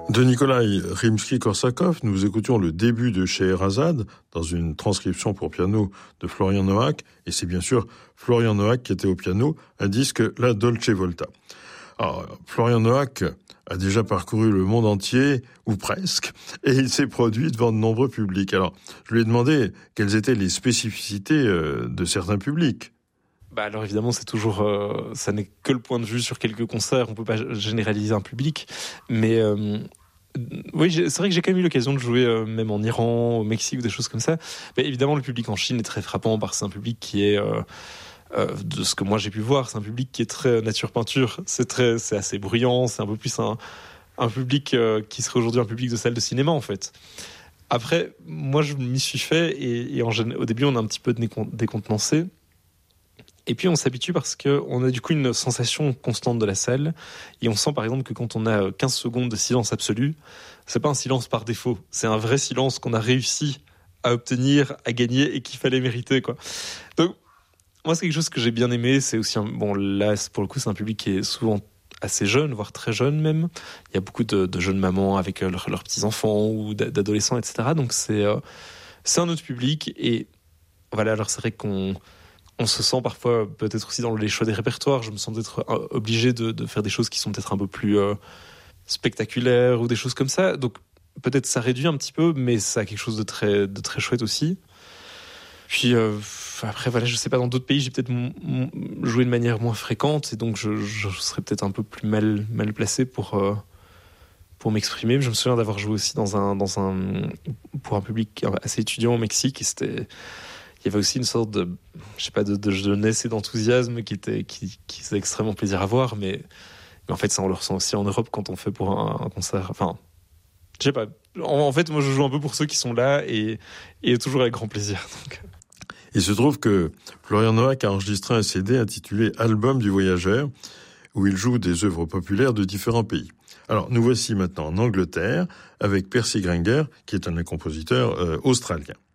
De Nikolai Rimsky-Korsakov, nous écoutions le début de Scheherazade dans une transcription pour piano de Florian Noack, et c'est bien sûr Florian Noack qui était au piano, un disque La Dolce Volta. Alors, Florian Noack a déjà parcouru le monde entier, ou presque, et il s'est produit devant de nombreux publics. Alors, je lui ai demandé quelles étaient les spécificités de certains publics. Alors évidemment, c'est toujours, ça n'est que le point de vue sur quelques concerts. On peut pas généraliser un public, mais oui, c'est vrai que j'ai quand même eu l'occasion de jouer même en Iran, au Mexique ou des choses comme ça. Mais évidemment, le public en Chine est très frappant parce que c'est un public qui est, de ce que moi j'ai pu voir, c'est un public qui est très nature peinture. C'est assez bruyant. C'est un peu plus un public qui serait aujourd'hui un public de salle de cinéma en fait. Après, moi je m'y suis fait et au début on est un petit peu décontenancé. Et puis on s'habitue parce qu'on a du coup une sensation constante de la salle. Et on sent par exemple que quand on a 15 secondes de silence absolu, c'est pas un silence par défaut. C'est un vrai silence qu'on a réussi à obtenir, à gagner et qu'il fallait mériter, quoi. Donc, moi, c'est quelque chose que j'ai bien aimé. C'est aussi là, pour le coup, c'est un public qui est souvent assez jeune, voire très jeune même. Il y a beaucoup de jeunes mamans avec leurs petits-enfants ou d'adolescents, etc. Donc c'est un autre public. Et voilà, alors c'est vrai on se sent parfois peut-être aussi dans les choix des répertoires. Je me sens peut-être obligé de faire des choses qui sont peut-être un peu plus spectaculaires ou des choses comme ça. Donc peut-être ça réduit un petit peu, mais ça a quelque chose de très chouette aussi. Puis après, voilà, je sais pas, dans d'autres pays, j'ai peut-être joué de manière moins fréquente et donc je serais peut-être un peu plus mal placé pour m'exprimer. Je me souviens d'avoir joué aussi pour un public assez étudiant au Mexique et il y avait aussi une sorte de jeunesse et d'enthousiasme qui faisait extrêmement plaisir à voir, mais en fait, ça, on le ressent aussi en Europe quand on fait pour un concert. Enfin, je sais pas. En fait, moi, je joue un peu pour ceux qui sont là et toujours avec grand plaisir. Donc. Il se trouve que Florian Noack a enregistré un CD intitulé Album du voyageur, où il joue des œuvres populaires de différents pays. Alors, nous voici maintenant en Angleterre avec Percy Grainger, qui est un compositeur australien.